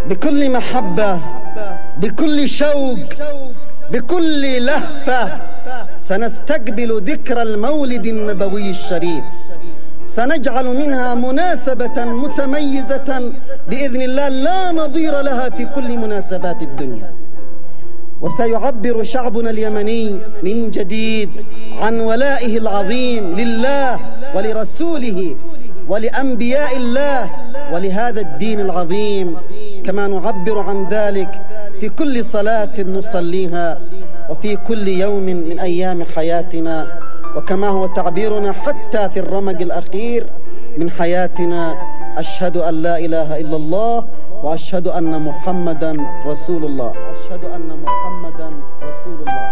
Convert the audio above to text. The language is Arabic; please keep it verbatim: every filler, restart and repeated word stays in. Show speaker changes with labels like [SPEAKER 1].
[SPEAKER 1] بكل محبة، بكل شوق، بكل لهفة سنستقبل ذكرى المولد النبوي الشريف. سنجعل منها مناسبة متميزة بإذن الله لا نظير لها في كل مناسبات الدنيا. وسيعبر شعبنا اليمني من جديد عن ولائه العظيم لله ولرسوله ولأنبياء الله ولهذا الدين العظيم، كما نعبر عن ذلك في كل صلاة نصليها وفي كل يوم من أيام حياتنا، وكما هو تعبيرنا حتى في الرمق الأخير من حياتنا: أشهد أن لا إله إلا الله وأشهد أن محمدا رسول الله. أشهد أن محمدا رسول الله.